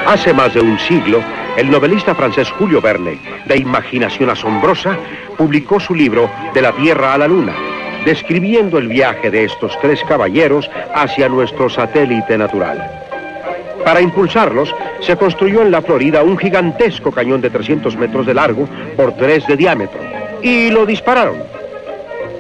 Hace más de un siglo, el novelista francés Julio Verne, de imaginación asombrosa, publicó su libro De la Tierra a la Luna, describiendo el viaje de estos tres caballeros hacia nuestro satélite natural. Para impulsarlos, se construyó en la Florida un gigantesco cañón de 300 metros de largo por 3 de diámetro, y lo dispararon.